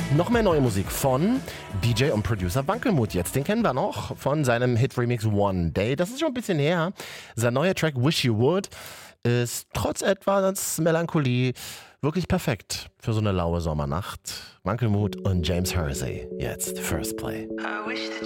Noch mehr neue Musik von DJ und Producer Wankelmut. Jetzt, den kennen wir noch von seinem Hit-Remix One Day. Das ist schon ein bisschen her. Sein neuer Track Wish You Would ist trotz etwas Melancholie wirklich perfekt für so eine laue Sommernacht. Wankelmut und James Hersey. Jetzt First Play. I wish that